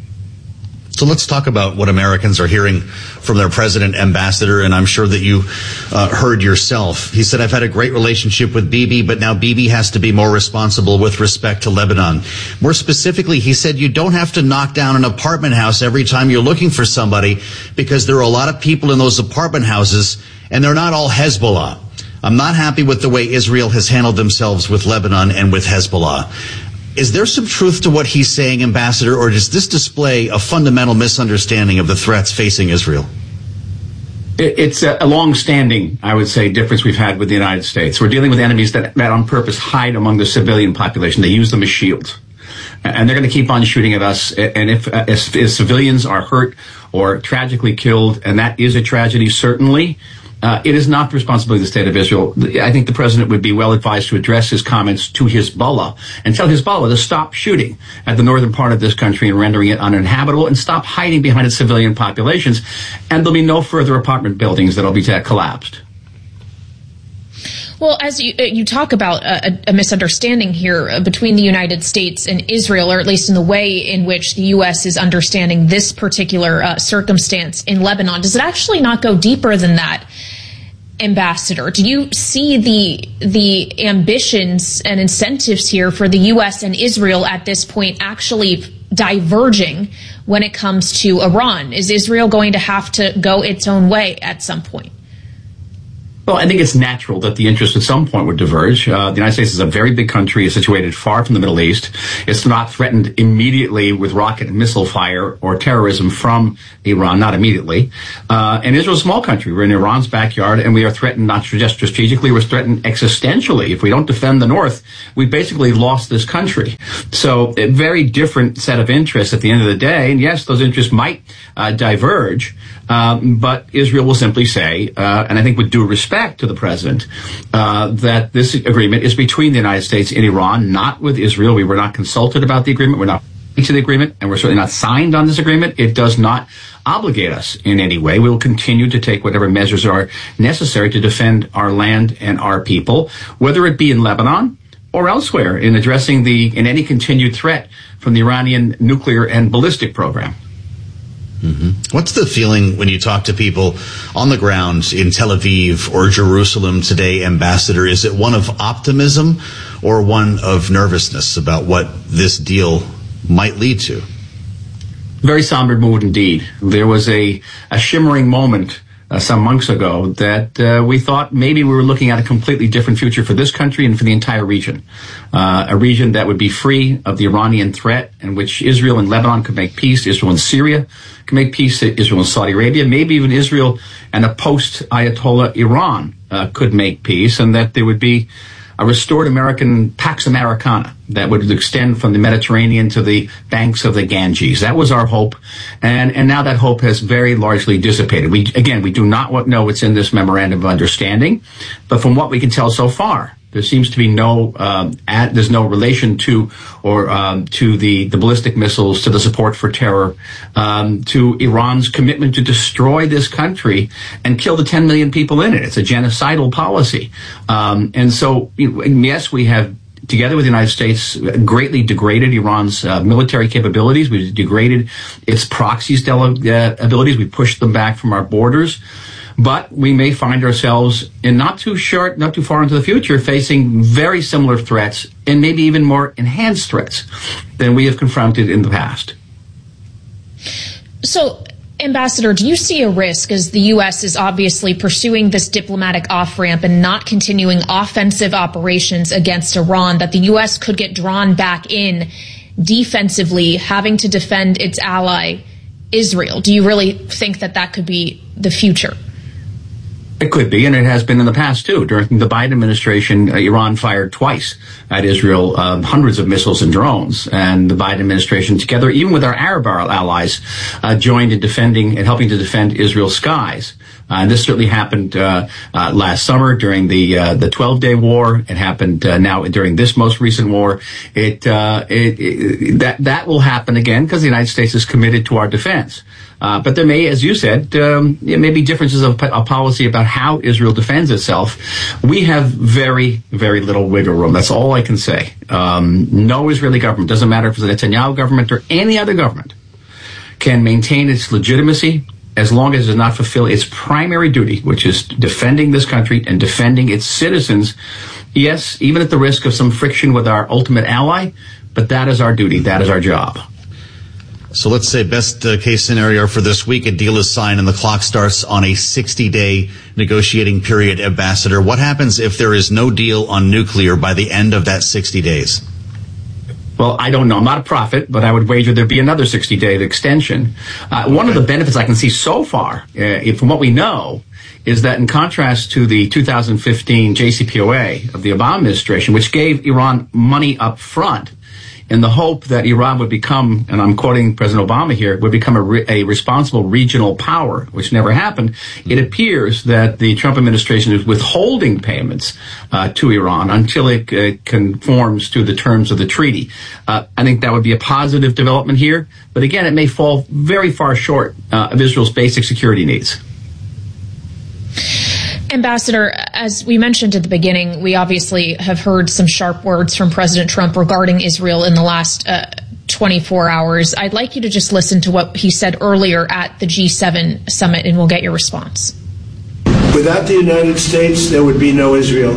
So let's talk about what Americans are hearing from their president, ambassador, and I'm sure that you uh, heard yourself. He said, I've had a great relationship with Bibi, but now Bibi has to be more responsible with respect to Lebanon. More specifically, he said, you don't have to knock down an apartment house every time you're looking for somebody because there are a lot of people in those apartment houses and they're not all Hezbollah. I'm not happy with the way Israel has handled themselves with Lebanon and with Hezbollah. Is there some truth to what he's saying, Ambassador, or does this display a fundamental misunderstanding of the threats facing Israel? It's a long-standing, I would say, difference we've had with the United States. We're dealing with enemies that, that on purpose hide among the civilian population. They use them as shields. And they're going to keep on shooting at us. And if, if, if civilians are hurt or tragically killed, and that is a tragedy, certainly, Uh, it is not the responsibility of the state of Israel. I think the president would be well advised to address his comments to Hezbollah and tell Hezbollah to stop shooting at the northern part of this country and rendering it uninhabitable and stop hiding behind its civilian populations. And there'll be no further apartment buildings that'll be collapsed. Well, as you, you talk about a, a misunderstanding here between the United States and Israel, or at least in the way in which the U S is understanding this particular uh, circumstance in Lebanon, does it actually not go deeper than that, Ambassador? Do you see the the ambitions and incentives here for the U S and Israel at this point actually diverging when it comes to Iran? Is Israel going to have to go its own way at some point? Well, I think it's natural that the interests at some point would diverge. Uh, the United States is a very big country, is situated far from the Middle East. It's not threatened immediately with rocket and missile fire or terrorism from Iran, not immediately. Uh, and Israel's a small country. We're in Iran's backyard, and we are threatened not just strategically, we're threatened existentially. If we don't defend the North, we basically lost this country. So a very different set of interests at the end of the day. And yes, those interests might uh, diverge. Um, but Israel will simply say, uh, and I think with due respect to the president, uh, that this agreement is between the United States and Iran, not with Israel. We were not consulted about the agreement. We're not to the agreement, and we're certainly not signed on this agreement. It does not obligate us in any way. We will continue to take whatever measures are necessary to defend our land and our people, whether it be in Lebanon or elsewhere, in addressing the in any continued threat from the Iranian nuclear and ballistic program. Mm-hmm. What's the feeling when you talk to people on the ground in Tel Aviv or Jerusalem today, Ambassador? Is it one of optimism or one of nervousness about what this deal might lead to? Very somber mood indeed. There was a, a shimmering moment Uh, some months ago that uh, we thought maybe we were looking at a completely different future for this country and for the entire region. Uh, a region that would be free of the Iranian threat, in which Israel and Lebanon could make peace, Israel and Syria could make peace, Israel and Saudi Arabia, maybe even Israel and a post-Ayatollah Iran uh, could make peace, and that there would be a restored American Pax Americana that would extend from the Mediterranean to the banks of the Ganges. That was our hope, and and now that hope has very largely dissipated. We again, we do not know what's in this memorandum of understanding, but from what we can tell so far, there seems to be no um, ad, there's no relation to or um, to the, the ballistic missiles, to the support for terror, um, to Iran's commitment to destroy this country and kill the ten million people in it. It's a genocidal policy, um, and so yes, we have, together with the United States, greatly degraded Iran's uh, military capabilities. We've degraded its proxies uh, abilities. We pushed them back from our borders. But we may find ourselves in not too short, not too far into the future, facing very similar threats and maybe even more enhanced threats than we have confronted in the past. So, Ambassador, do you see a risk, as the U S is obviously pursuing this diplomatic off-ramp and not continuing offensive operations against Iran, that the U S could get drawn back in defensively, having to defend its ally, Israel? Do you really think that that could be the future? It could be, and it has been in the past, too. During the Biden administration, uh, Iran fired twice at Israel um, hundreds of missiles and drones. And the Biden administration, together, even with our Arab allies, uh, joined in defending and helping to defend Israel's skies. Uh, and this certainly happened uh, uh, last summer during the uh, the twelve-day war. It happened uh, now during this most recent war. It, uh, it, it that that will happen again because the United States is committed to our defense. Uh, but there may, as you said, um, there may be differences of, of policy about how Israel defends itself. We have very, very little wiggle room. That's all I can say. Um, no Israeli government, doesn't matter if it's the Netanyahu government or any other government, can maintain its legitimacy as long as it does not fulfill its primary duty, which is defending this country and defending its citizens. Yes, even at the risk of some friction with our ultimate ally, but that is our duty. That is our job. So let's say best uh, case scenario for this week, a deal is signed and the clock starts on a sixty-day negotiating period, Ambassador. What happens if there is no deal on nuclear by the end of that sixty days? Well, I don't know. I'm not a prophet, but I would wager there'd be another sixty-day extension. Uh, okay. One of the benefits I can see so far, uh, from what we know, is that in contrast to the two thousand fifteen J C P O A of the Obama administration, which gave Iran money up front in the hope that Iran would become, and I'm quoting President Obama here, would become a, re- a responsible regional power, which never happened. It appears that the Trump administration is withholding payments uh, to Iran until it uh, conforms to the terms of the treaty. Uh, I think that would be a positive development here, but again, it may fall very far short uh, of Israel's basic security needs. Ambassador, as we mentioned at the beginning, we obviously have heard some sharp words from President Trump regarding Israel in the last uh, twenty-four hours. I'd like you to just listen to what he said earlier at the G seven summit, and we'll get your response. Without the United States, there would be no Israel.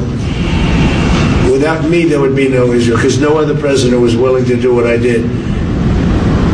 Without me, there would be no Israel, because no other president was willing to do what I did.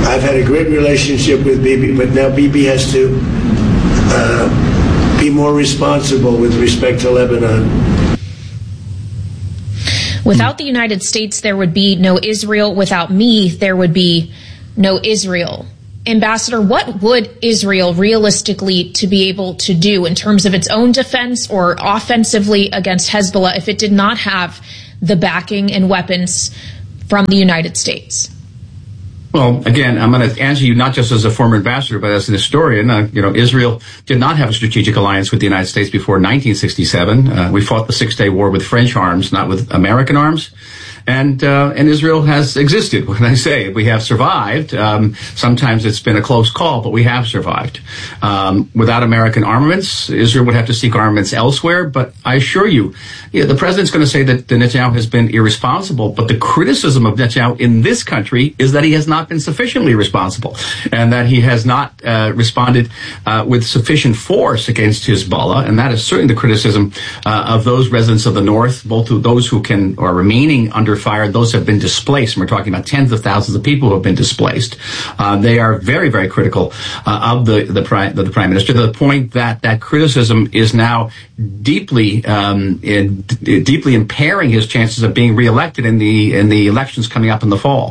I've had a great relationship with Bibi, but now Bibi has to uh, be more responsible with respect to Lebanon. Without the United States, there would be no Israel. Without me, there would be no Israel. Ambassador, what would Israel realistically to be able to do in terms of its own defense or offensively against Hezbollah if it did not have the backing and weapons from the United States? Well, again, I'm going to answer you not just as a former ambassador, but as an historian. Uh, you know, Israel did not have a strategic alliance with the United States before nineteen sixty-seven. Uh, we fought the Six-Day War with French arms, not with American arms. And, uh, and Israel has existed. When I say we have survived, um, sometimes it's been a close call, but we have survived. Um, without American armaments, Israel would have to seek armaments elsewhere. But I assure you, you know, the president's going to say that Netanyahu has been irresponsible. But the criticism of Netanyahu in this country is that he has not been sufficiently responsible and that he has not, uh, responded, uh, with sufficient force against Hezbollah. And that is certainly the criticism, uh, of those residents of the north, both of those who can, are remaining under fire, those have been displaced. And we're talking about tens of thousands of people who have been displaced. Uh, they are very, very critical uh, of the the prime, the prime minister, to the point that that criticism is now deeply um, in, deeply impairing his chances of being reelected in the in the elections coming up in the fall.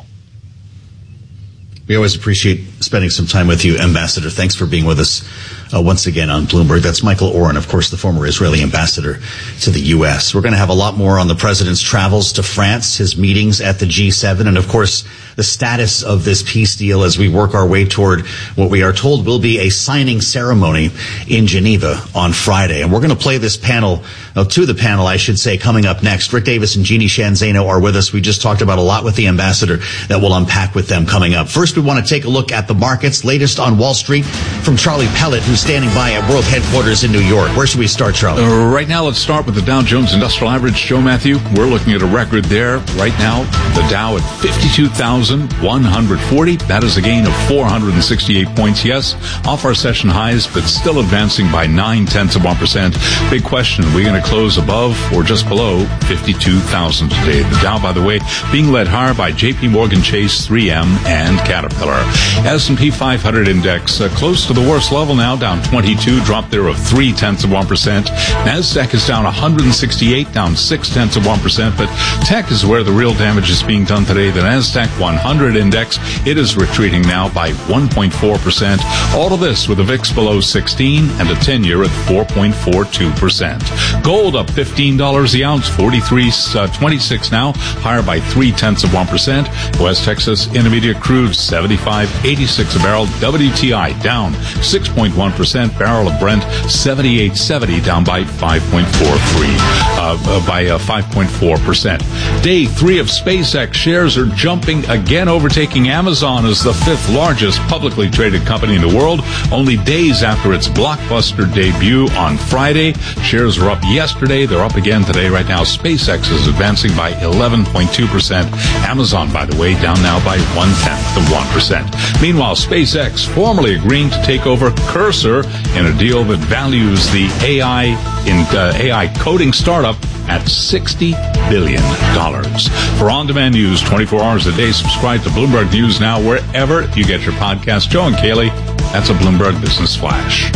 We always appreciate spending some time with you, Ambassador. Thanks for being with us uh, once again on Bloomberg. That's Michael Oren, of course, the former Israeli ambassador to the U S. We're going to have a lot more on the president's travels to France, his meetings at the G seven, and, of course, the status of this peace deal as we work our way toward what we are told will be a signing ceremony in Geneva on Friday. And we're going to play this panel, uh, to the panel, I should say, coming up next. Rick Davis and Jeannie Sheehan Zaino are with us. We just talked about a lot with the ambassador that we'll unpack with them coming up. First, we want to take a look at the markets, latest on Wall Street from Charlie Pellet, who's standing by at World Headquarters in New York. Where should we start, Charlie? Uh, right now, let's start with the Dow Jones Industrial Average. Joe Matthew, we're looking at a record there right now. The Dow at fifty-two thousand one hundred forty. That is a gain of four hundred sixty-eight points. Yes, off our session highs, but still advancing by nine tenths of one percent. Big question, are we going to close above or just below fifty-two thousand today? The Dow, by the way, being led higher by J P Morgan Chase, three M, and Caterpillar. S and P five hundred index uh, close to the worst level now, down twenty-two, drop there of three tenths of one percent. Nasdaq is down one hundred sixty-eight, down six tenths of one percent. But tech is where the real damage is being done today. The Nasdaq one hundred index, it is retreating now by one point four percent. All of this with a V I X below sixteen and a ten-year at four point four two percent. Gold up fifteen dollars the ounce, forty-three twenty-six now, higher by three tenths of one percent. West Texas Intermediate crude seventy-five eighty-six a barrel. W T I down six point one percent. Barrel of Brent seventy-eight seventy, down by five point four three, uh, uh, by uh, five point four percent. Day three of SpaceX shares are jumping again, overtaking Amazon as the fifth largest publicly traded company in the world. Only days after its blockbuster debut on Friday, shares were up yesterday. They're up again today. Right now, SpaceX is advancing by eleven point two percent. Amazon, by the way, down now by one tenth of one percent. Meanwhile, SpaceX formally agreeing to take over Cursor in a deal that values the A I in uh, A I coding startup at sixty billion dollars. For on-demand news twenty-four hours a day, subscribe to Bloomberg News Now wherever you get your podcast. Joe and Kaylee, that's a Bloomberg Business Flash.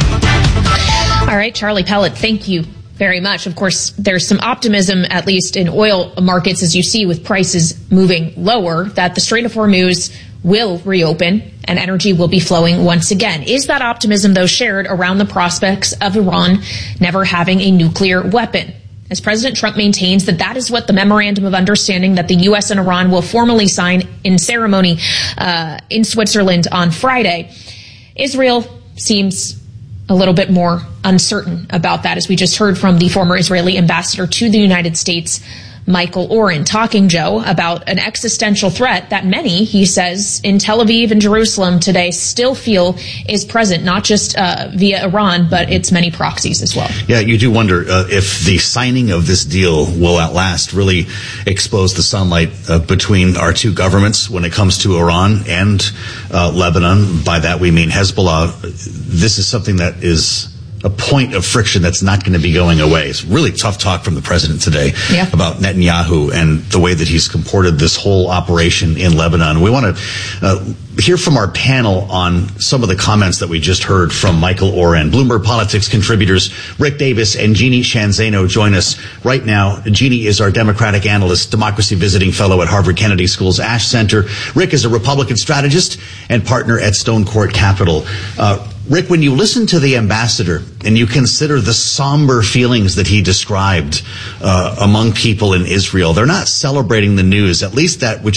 All right, Charlie Pellet, thank you very much. Of course, there's some optimism, at least in oil markets, as you see with prices moving lower, that the Strait of Hormuz will reopen and energy will be flowing once again. Is that optimism, though, shared around the prospects of Iran never having a nuclear weapon? As President Trump maintains that that is what the memorandum of understanding that the U S and Iran will formally sign in ceremony uh, in Switzerland on Friday, Israel seems a little bit more uncertain about that, as we just heard from the former Israeli ambassador to the United States, Michael Oren, talking, Joe, about an existential threat that many, he says, in Tel Aviv and Jerusalem today still feel is present, not just uh, via Iran, but its many proxies as well. Yeah, you do wonder uh, if the signing of this deal will at last really expose the sunlight uh, between our two governments when it comes to Iran and uh, Lebanon. By that we mean Hezbollah. This is something that is a point of friction that's not going to be going away. It's really tough talk from the president today yeah. about Netanyahu and the way that he's comported this whole operation in Lebanon. We want to uh, hear from our panel on some of the comments that we just heard from Michael Oren. Bloomberg Politics contributors Rick Davis and Jeannie Shanzano join us right now. Jeannie is our Democratic analyst, democracy visiting fellow at Harvard Kennedy School's Ash Center. Rick is a Republican strategist and partner at Stone Court Capital. Uh, Rick, when you listen to the ambassador and you consider the somber feelings that he described uh, among people in Israel, they're not celebrating the news, at least that which